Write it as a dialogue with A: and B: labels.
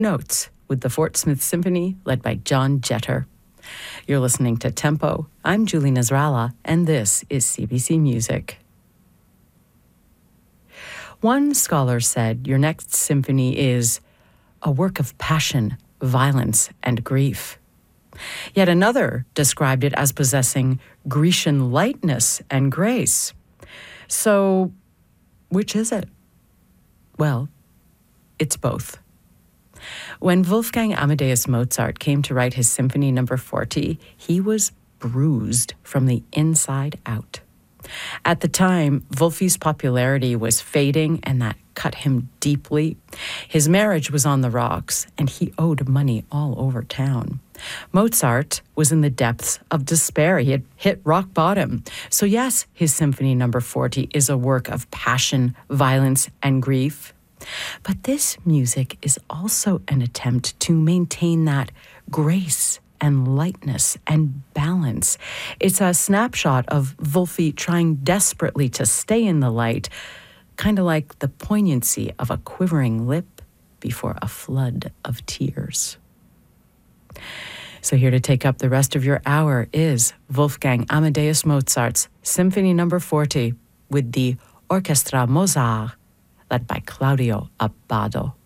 A: Notes with the Fort Smith Symphony led by John Jeter. You're listening to Tempo. I'm Julie Nasrallah, and this is CBC Music. One scholar said your next symphony is a work of passion, violence, and grief. Yet another described it as possessing Grecian lightness and grace. So, which is it? Well, it's both. When Wolfgang Amadeus Mozart came to write his Symphony No. 40, he was bruised from the inside out. At the time, Wolfi's popularity was fading, and that cut him deeply. His marriage was on the rocks, and he owed money all over town. Mozart was in the depths of despair. He had hit rock bottom. So yes, his Symphony No. 40 is a work of passion, violence, and grief. But this music is also an attempt to maintain that grace and lightness and balance. It's a snapshot of Wolfi trying desperately to stay in the light, kind of like the poignancy of a quivering lip before a flood of tears. So here to take up the rest of your hour is Wolfgang Amadeus Mozart's Symphony No. 40 with the Orchestra Mozart, led by Claudio Abbado.